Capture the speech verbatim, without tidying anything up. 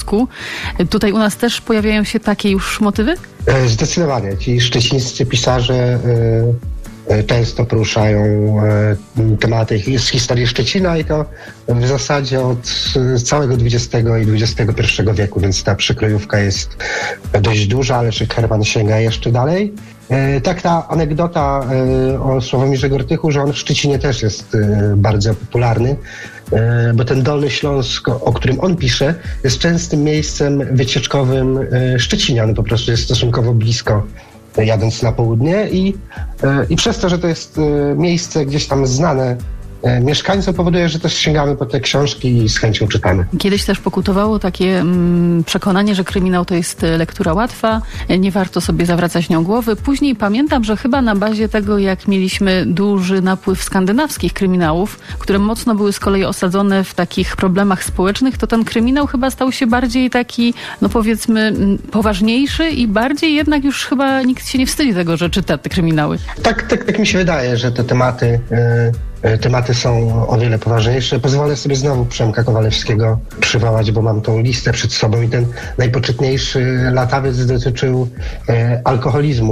Śląsku. Tutaj u nas też pojawiają się takie już motywy? Zdecydowanie. Ci szczecińscy pisarze często poruszają tematy z historii Szczecina i to w zasadzie od całego dwudziestego i dwudziestego pierwszego wieku, więc ta przykrojówka jest dość duża, ale czy Herman sięga jeszcze dalej. Tak, ta anegdota o Sławomirze Gortychu, że on w Szczecinie też jest bardzo popularny, bo ten Dolny Śląsk, o którym on pisze, jest częstym miejscem wycieczkowym Szczecinian, po prostu jest stosunkowo blisko, jadąc na południe i, i przez to, że to jest miejsce gdzieś tam znane mieszkańcom, powoduje, że też sięgamy po te książki i z chęcią czytamy. Kiedyś też pokutowało takie mm, przekonanie, że kryminał to jest lektura łatwa, nie warto sobie zawracać nią głowy. Później pamiętam, że chyba na bazie tego, jak mieliśmy duży napływ skandynawskich kryminałów, które mocno były z kolei osadzone w takich problemach społecznych, to ten kryminał chyba stał się bardziej taki, no powiedzmy, poważniejszy i bardziej jednak już chyba nikt się nie wstydzi tego, że czyta te kryminały. Tak, tak, tak mi się wydaje, że te tematy... Yy... Tematy są o wiele poważniejsze. Pozwolę sobie znowu Przemka Kowalewskiego przywołać, bo mam tą listę przed sobą i ten najpoczytniejszy latawiec dotyczył e, alkoholizmu.